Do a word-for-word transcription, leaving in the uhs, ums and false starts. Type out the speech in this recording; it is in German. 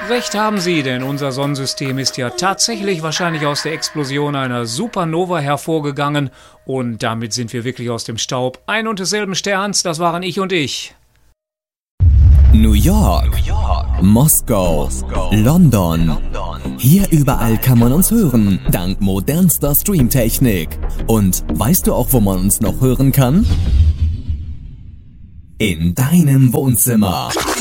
Recht haben Sie, denn unser Sonnensystem ist ja tatsächlich wahrscheinlich aus der Explosion einer Supernova hervorgegangen und damit sind wir wirklich aus dem Staub ein und desselben Sterns, das waren ich und ich. New York, New York. Moskau, Moskau. London. London. Hier überall kann man uns hören, dank modernster Streamtechnik. Und weißt du auch, wo man uns noch hören kann? In deinem Wohnzimmer.